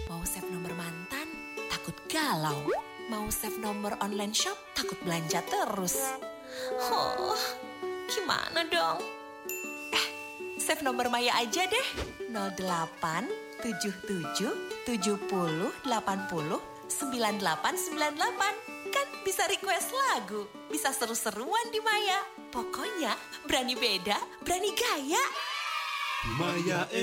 Mau save nomor mantan, takut galau. Mau save nomor online shop, takut belanja terus. Oh, gimana dong? Save nomor Maya aja deh. 08 77 70 80 9898. Kan bisa request lagu, bisa seru-seruan di Maya. Pokoknya berani beda, berani gaya. Maya